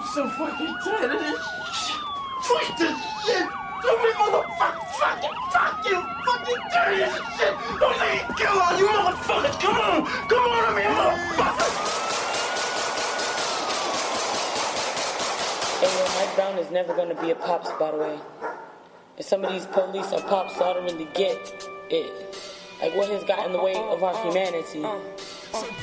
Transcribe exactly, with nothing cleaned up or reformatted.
so fucking tired of this shit. Fuck this shit. So many motherfuckers. Fucking fuck you. Fucking dirty as shit. Don't let me kill all you motherfuckers. Come on. Come on to me, motherfuckers. Hey, yo, Mike Brown is never gonna be a pops, by the way. And some of these police are pops, so I don't really get it. Like, what has got in the way of our humanity?